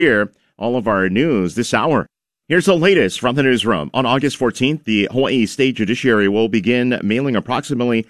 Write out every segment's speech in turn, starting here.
Here, all of our news this hour. Here's the latest from the newsroom. On August 14th, the Hawaii State Judiciary will begin mailing approximately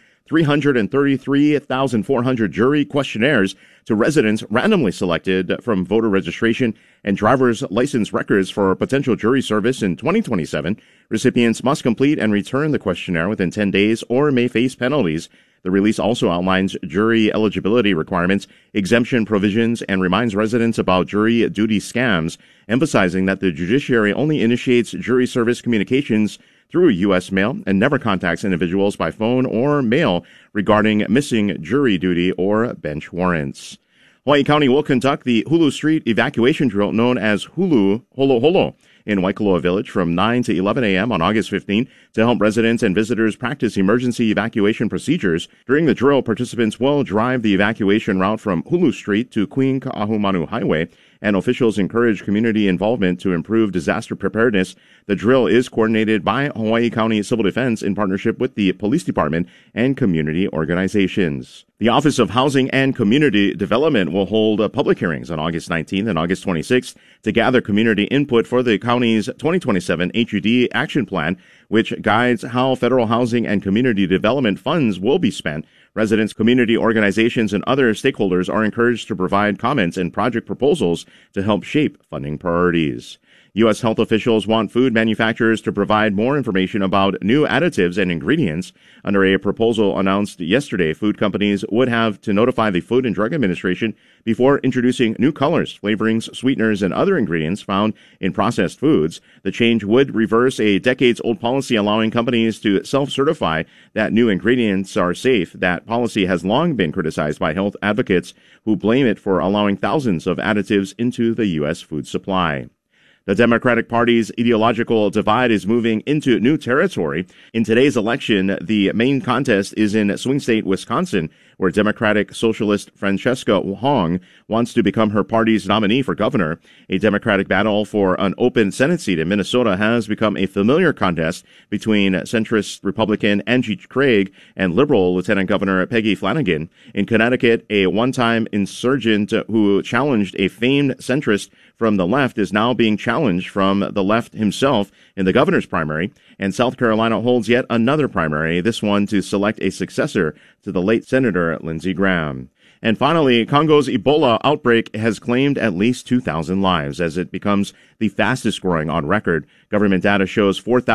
333,400 jury questionnaires to residents randomly selected from voter registration and driver's license records for potential jury service in 2027. Recipients must complete and return the questionnaire within 10 days or may face penalties. The release also outlines jury eligibility requirements, exemption provisions, and reminds residents about jury duty scams, emphasizing that the judiciary only initiates jury service communications through U.S. mail and never contacts individuals by phone or mail regarding missing jury duty or bench warrants. Hawaii County will conduct the Hulu Street evacuation drill known as Hulu Holo Holo in Waikoloa Village from 9 to 11 a.m. on August 15 to help residents and visitors practice emergency evacuation procedures. During the drill, participants will drive the evacuation route from Hulu Street to Queen Ka'ahumanu Highway, and officials encourage community involvement to improve disaster preparedness. The drill is coordinated by Hawaii County Civil Defense in partnership with the Police Department and community organizations. The Office of Housing and Community Development will hold public hearings on August 19th and August 26th to gather community input for the county's 2027 HUD action plan, which guides how federal housing and community development funds will be spent. Residents, community organizations, and other stakeholders are encouraged to provide comments and project proposals to help shape funding priorities. U.S. health officials want food manufacturers to provide more information about new additives and ingredients. Under a proposal announced yesterday, food companies would have to notify the Food and Drug Administration before introducing new colors, flavorings, sweeteners, and other ingredients found in processed foods. The change would reverse a decades-old policy allowing companies to self-certify that new ingredients are safe. That policy has long been criticized by health advocates who blame it for allowing thousands of additives into the U.S. food supply. The Democratic Party's ideological divide is moving into new territory. In today's election, the main contest is in swing state Wisconsin, where Democratic Socialist Francesca Hong wants to become her party's nominee for governor. A Democratic battle for an open Senate seat in Minnesota has become a familiar contest between centrist Republican Angie Craig and liberal Lieutenant Governor Peggy Flanagan. In Connecticut, a one-time insurgent who challenged a famed centrist from the left is now being challenged from the left himself in the governor's primary. And South Carolina holds yet another primary, this one to select a successor to the late Senator Lindsey Graham. And finally, Congo's Ebola outbreak has claimed at least 2,000 lives as it becomes the fastest growing on record. Government data shows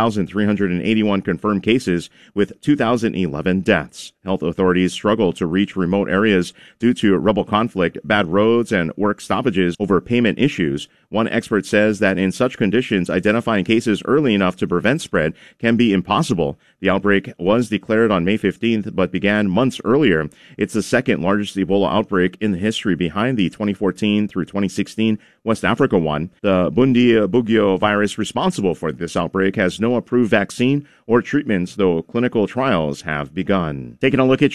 4,381 confirmed cases with 2,011 deaths. Health authorities struggle to reach remote areas due to rebel conflict, bad roads, and work stoppages over payment issues. One expert says that in such conditions, identifying cases early enough to prevent spread can be impossible. The outbreak was declared on May 15th, but began months earlier. It's the second largest Ebola outbreak in the history behind the 2014 through 2016 West Africa one. The Bundibugyo virus responsible for this outbreak has no approved vaccine or treatments, though clinical trials have begun. Taking a look at